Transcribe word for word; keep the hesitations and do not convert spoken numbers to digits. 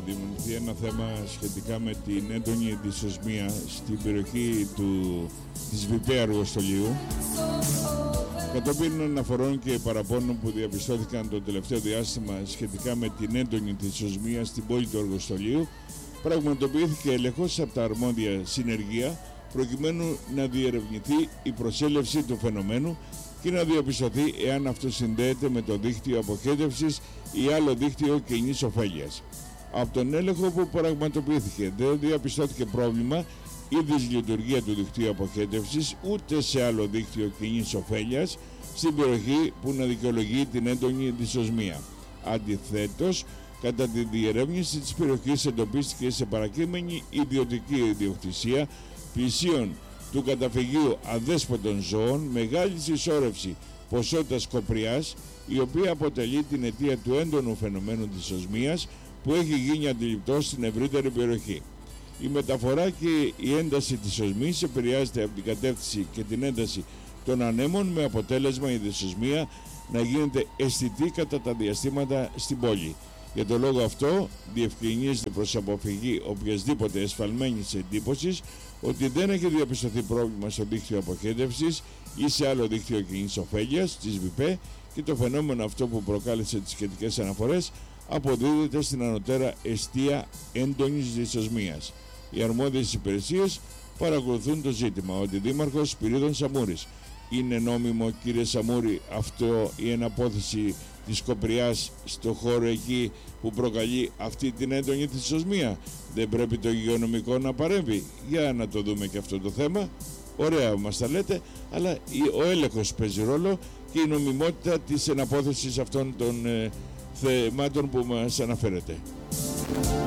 δημιουργηθεί ένα θέμα σχετικά με την έντονη δυσοσμία στην περιοχή του, της ΒΙΠΕ Αργοστολίου, κατόπιν αναφορών και παραπώνων που διαπιστώθηκαν το τελευταίο διάστημα σχετικά με την έντονη δυσοσμία στην πόλη του Αργοστολίου, πραγματοποιήθηκε έλεγχος από τα αρμόδια συνεργεία προκειμένου να διερευνηθεί η προσέλευση του φαινομένου και να διαπιστωθεί εάν αυτό συνδέεται με το δίκτυο αποχέτευσης ή άλλο δίκτυο κοινής ωφέλειας. Από τον έλεγχο που πραγματοποιήθηκε δεν διαπιστώθηκε πρόβλημα ή δυσλειτουργία του δικτύου αποχέτευσης ούτε σε άλλο δίκτυο κοινής ωφέλειας στην περιοχή που να δικαιολογεί την έντονη δυσοσμία. Αντιθέτως, κατά τη διερεύνηση της περιοχής εντοπίστηκε σε παρακείμενη ιδιωτική ιδιοκτησία πλησίων του καταφυγίου αδέσποτων ζώων μεγάλη συσσόρευση ποσότητας κοπριάς, η οποία αποτελεί την αιτία του έντονου φαινομένου δυσοσμίας που έχει γίνει αντιληπτό στην ευρύτερη περιοχή. Η μεταφορά και η ένταση της οσμής επηρεάζεται από την κατεύθυνση και την ένταση των ανέμων, με αποτέλεσμα η δυσοσμία να γίνεται αισθητή κατά τα διαστήματα στην πόλη. Για τον λόγο αυτό διευκρινίζεται προς αποφυγή οποιασδήποτε εσφαλμένης εντύπωσης ότι δεν έχει διαπιστωθεί πρόβλημα στο δίκτυο αποχέτευσης ή σε άλλο δίκτυο κοινής ωφέλειας της ΒΙΠΕ και το φαινόμενο αυτό που προκάλεσε τις σχετικές αναφορές αποδίδεται στην ανωτέρα εστία έντονης δυσοσμίας. Οι αρμόδιες υπηρεσίες παρακολουθούν το ζήτημα. Ο Αντιδήμαρχος Σπυρίδων Σαμούρης: είναι νόμιμο, κύριε Σαμούρη, αυτό η εναπόθεση της κοπριάς στο χώρο εκεί που προκαλεί αυτή την έντονη δυσοσμία? Δεν πρέπει το υγειονομικό να παρέμβει? Για να το δούμε και αυτό το θέμα. Ωραία μας τα λέτε, αλλά ο έλεγχος παίζει ρόλο και η νομιμότητα της εναπόθεσης αυτών των ε, θεμάτων που μας αναφέρετε.